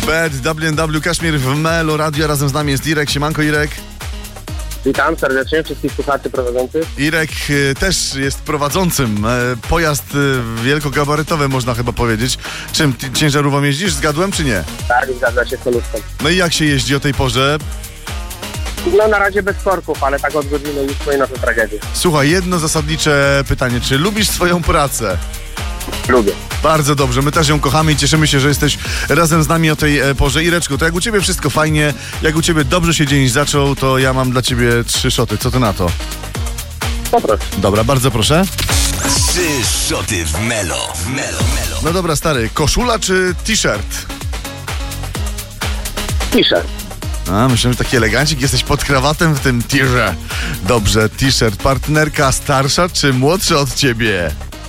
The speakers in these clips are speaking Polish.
Bad WNW Kaszmir w Melo Radio. Razem z nami jest Irek. Siemanko, Irek. Witam serdecznie wszystkich słuchaczy prowadzących. Irek też jest prowadzącym. Pojazd wielkogabarytowy, można chyba powiedzieć. Czym, ciężarówką jeździsz? Zgadłem czy nie? Tak, zgadza się z solówką. No i jak się jeździ o tej porze? No na razie bez korków, ale tak od godziny już no to tragedia. Słuchaj, jedno zasadnicze pytanie. Czy lubisz swoją pracę? Lubię. Bardzo dobrze, my też ją kochamy i cieszymy się, że jesteś razem z nami o tej porze. Ireczku, to jak u ciebie wszystko fajnie, jak u ciebie dobrze się dzień zaczął, to ja mam dla ciebie 3 szoty. Co ty na to? Poproszę. Dobra, bardzo proszę. 3 szoty w Melo. No dobra, stary, koszula czy t-shirt? T-shirt. A, myślę, że taki elegancik, jesteś pod krawatem w tym tirze. Dobrze, t-shirt. Partnerka starsza czy młodsza od ciebie?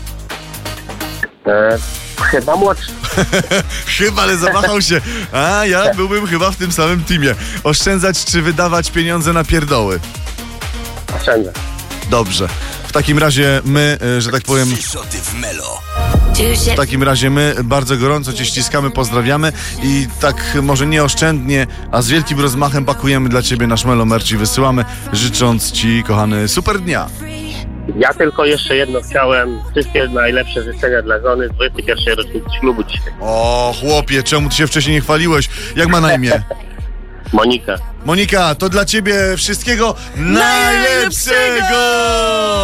Chyba młodszy. Chyba, ale zawahał się. A, ja byłbym chyba w tym samym teamie. Oszczędzać czy wydawać pieniądze na pierdoły? Oszczędzę. Dobrze. W takim razie my, że tak powiem... 3 szoty w Melo. W takim razie my bardzo gorąco cię ściskamy, pozdrawiamy i tak może nieoszczędnie, a z wielkim rozmachem pakujemy dla ciebie nasz Melo Merch i wysyłamy, życząc ci, kochany, super dnia. Ja tylko jeszcze jedno chciałem. Wszystkie najlepsze życzenia dla żony z 21. rocznicy ślubu dzisiaj. O, chłopie, czemu ty się wcześniej nie chwaliłeś? Jak ma na imię? Monika. Monika, to dla ciebie wszystkiego najlepszego!